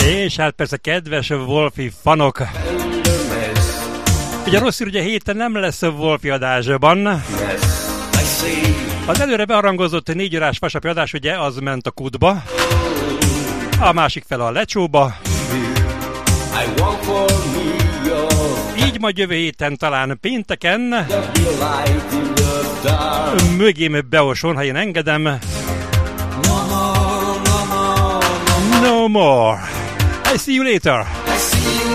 És hát persze kedves Wolfi fanok. Ugye rossz hír, ugye héten nem lesz Wolfi adásban. Az előre beharangozott 4 órás vasapi adás, ugye, az ment a kútba. A másik fel a lecsóba. Így majd jövő héten, talán pénteken mögém beoson, ha én engedem. No more. I see you later.